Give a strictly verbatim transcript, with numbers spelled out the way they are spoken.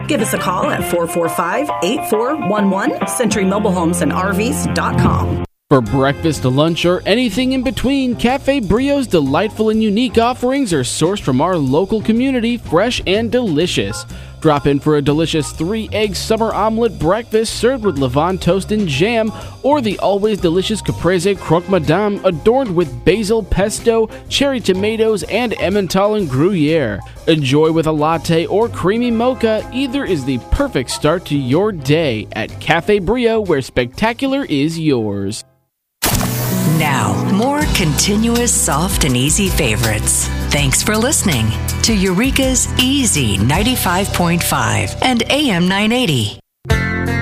Give us a call at four four five, eight four one one, century mobile homes and R Vs dot com. For breakfast, lunch, or anything in between, Cafe Brio's delightful and unique offerings are sourced from our local community, fresh and delicious. Drop in for a delicious three-egg summer omelet breakfast served with Levant toast and jam, or the always delicious caprese croque madame adorned with basil, pesto, cherry tomatoes, and Emmental and Gruyere. Enjoy with a latte or creamy mocha. Either is the perfect start to your day at Cafe Brio, where spectacular is yours. Now, more continuous, soft, and easy favorites. Thanks for listening to Eureka's Easy ninety-five point five and A M nine eighty.